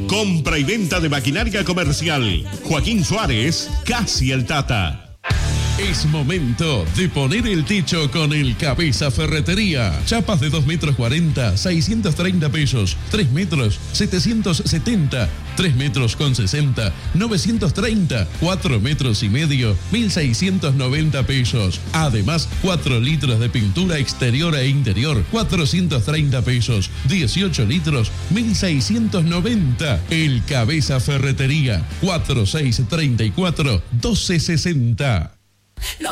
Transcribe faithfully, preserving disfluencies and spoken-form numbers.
Compra y venta de maquinaria comercial. Joaquín Suárez, casi el Tata. Es momento de poner el techo con el Cabeza Ferretería. Chapas de dos metros cuarenta, seiscientos treinta pesos. tres metros, setecientos setenta. tres metros con sesenta, novecientos treinta. cuatro metros y medio, mil seiscientos noventa pesos. Además, cuatro litros de pintura exterior e interior, cuatrocientos treinta pesos. dieciocho litros, mil seiscientos noventa. El Cabeza Ferretería, cuatro seis tres cuatro, doce sesenta.